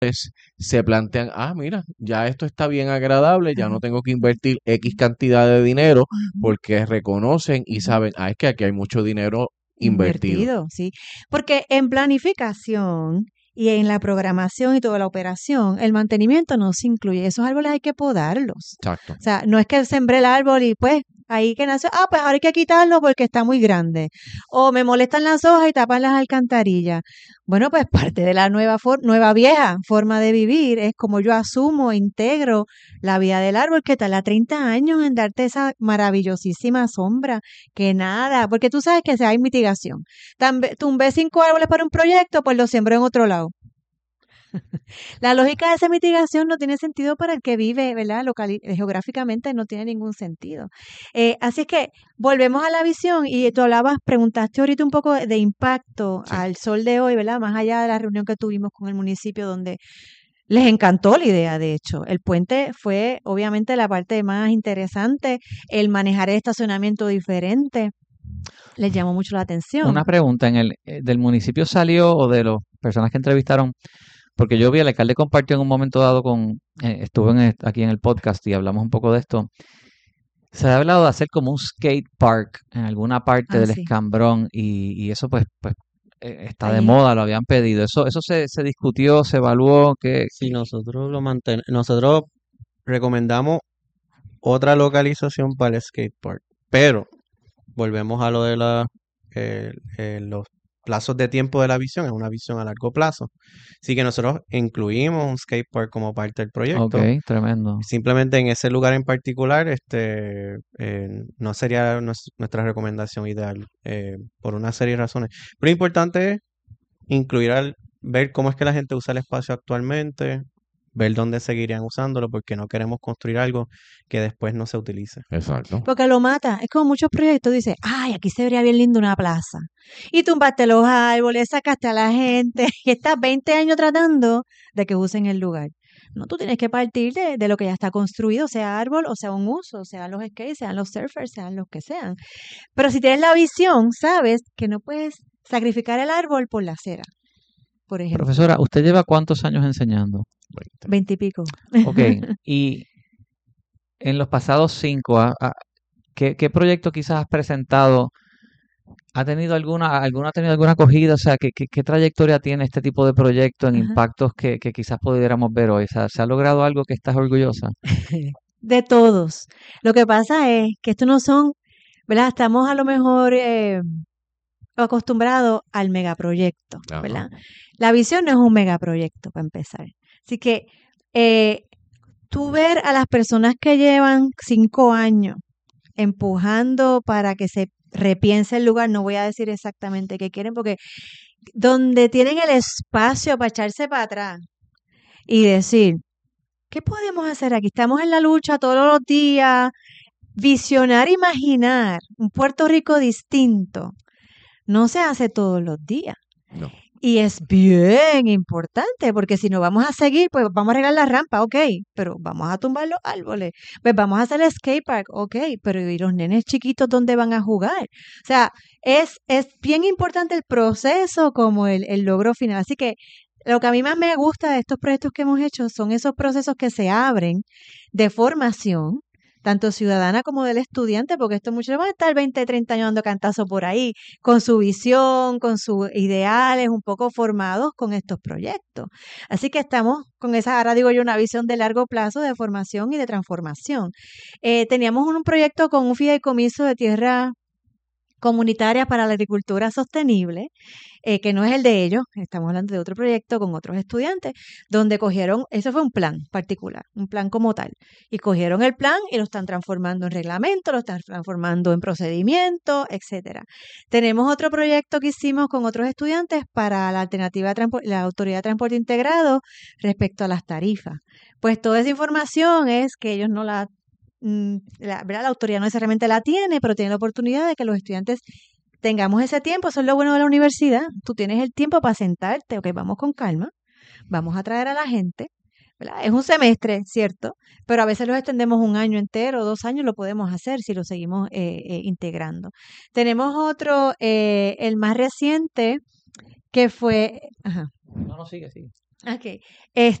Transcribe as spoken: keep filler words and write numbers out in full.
se plantean, ah, mira, ya esto está bien agradable, ya Ajá. no tengo que invertir X cantidad de dinero Ujú, porque reconocen y ujú. saben, ah, es que aquí hay mucho dinero invertido. Invertido, sí. Porque en planificación y en la programación y toda la operación, el mantenimiento no se incluye. Esos árboles hay que podarlos. Exacto. O sea, no es que sembré el árbol y pues ahí que nació, ah, pues ahora hay que quitarlo porque está muy grande. O me molestan las hojas y tapan las alcantarillas. Bueno, pues parte de la nueva, for- nueva vieja forma de vivir es como yo asumo, integro la vida del árbol que tarda treinta años en darte esa maravillosísima sombra que nada, porque tú sabes que si hay mitigación. Tambe- Tumbé cinco árboles para un proyecto, pues los siembro en otro lado. La lógica de esa mitigación no tiene sentido para el que vive, ¿verdad? Locali- eh, geográficamente no tiene ningún sentido. Eh, así es que volvemos a la visión y tú hablabas, preguntaste ahorita un poco de, de impacto Sí. al sol de hoy, ¿verdad? Más allá de la reunión que tuvimos con el municipio donde les encantó la idea, de hecho. El puente fue obviamente la parte más interesante, el manejar el estacionamiento diferente les llamó mucho la atención. Una pregunta, ¿en el eh, del municipio salió o de las personas que entrevistaron? Porque yo vi, el alcalde compartió en un momento dado con, eh, estuve en el- aquí en el podcast y hablamos un poco de esto. Se ha hablado de hacer como un skate park en alguna parte Ah, del sí. Escambrón y, y eso pues, pues eh, está de Ahí, moda, lo habían pedido. Eso, eso se, se discutió, se evaluó, que, Si nosotros lo mantenemos, nosotros recomendamos otra localización para el skatepark, pero volvemos a lo de la, eh, eh, los plazos de tiempo de la visión, es una visión a largo plazo. Así que nosotros incluimos un skatepark como parte del ok, proyecto. tremendo. Simplemente en ese lugar en particular, este, eh, no sería nues- nuestra recomendación ideal eh, por una serie de razones. Pero lo importante es incluir al, ver cómo es que la gente usa el espacio actualmente, ver dónde seguirían usándolo, porque no queremos construir algo que después no se utilice. Exacto. porque lo mata. Es como muchos proyectos, dice, ay, aquí se vería bien lindo una plaza. Y tumbaste los árboles, sacaste a la gente, y estás veinte años tratando de que usen el lugar. No, tú tienes que partir de, de lo que ya está construido, sea árbol, o sea un uso, sean los skates, sean los surfers, sean los que sean. Pero si tienes la visión, sabes que no puedes sacrificar el árbol por la acera, por ejemplo. Profesora, ¿usted lleva cuántos años enseñando? veinte. Veintipico. Ok, y en los pasados cinco, ¿a- a- ¿qué, qué proyecto quizás has presentado? ¿Ha tenido alguna, alguna ha tenido alguna acogida? O sea, ¿qué, qué, qué trayectoria tiene este tipo de proyecto en Ajá. impactos que, que quizás pudiéramos ver hoy? O sea, ¿se ha logrado algo que estás orgullosa? De todos. Lo que pasa es que estos no son, ¿verdad? Estamos a lo mejor eh, acostumbrados al megaproyecto, Ajá. ¿verdad? La visión no es un megaproyecto para empezar. Así que eh, tú ver a las personas que llevan cinco años empujando para que se repiense el lugar, no voy a decir exactamente qué quieren, porque donde tienen el espacio para echarse para atrás y decir, ¿qué podemos hacer aquí? Estamos en la lucha todos los días, visionar, imaginar un Puerto Rico distinto no se hace todos los días. No. Y es bien importante, porque si no vamos a seguir, pues vamos a arreglar la rampa, ok, pero vamos a tumbar los árboles, pues vamos a hacer el skate park, ok, pero ¿y los nenes chiquitos dónde van a jugar? O sea, es, es bien importante el proceso como el, el logro final. Así que lo que a mí más me gusta de estos proyectos que hemos hecho son esos procesos que se abren de formación, tanto ciudadana como del estudiante, porque estos muchachos van a estar veinte, treinta años dando cantazo por ahí, con su visión, con sus ideales, un poco formados con estos proyectos. Así que estamos con esa, ahora digo yo, una visión de largo plazo de formación y de transformación. Eh, teníamos un proyecto con un fideicomiso de tierra comunitaria para la agricultura sostenible, eh, que no es el de ellos, estamos hablando de otro proyecto con otros estudiantes, donde cogieron, eso fue un plan particular, un plan como tal, y cogieron el plan y lo están transformando en reglamento, lo están transformando en procedimiento, etcétera. Tenemos otro proyecto que hicimos con otros estudiantes para la alternativa, de la Autoridad de Transporte Integrado respecto a las tarifas. Pues toda esa información es que ellos no la la, ¿verdad? La autoridad no necesariamente la tiene, pero tiene la oportunidad de que los estudiantes tengamos ese tiempo. Eso es lo bueno de la universidad. Tú tienes el tiempo para sentarte, ok, vamos con calma, vamos a traer a la gente, ¿verdad? Es un semestre, ¿cierto? Pero a veces los extendemos un año entero, dos años, lo podemos hacer si lo seguimos eh, eh, integrando. Tenemos otro, eh, el más reciente, que fue, ajá. No, no, sigue, sigue. Ok. Este,